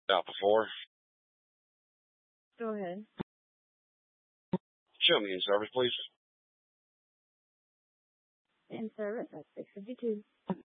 out before. Go ahead. Show me in service, please. In service at 652.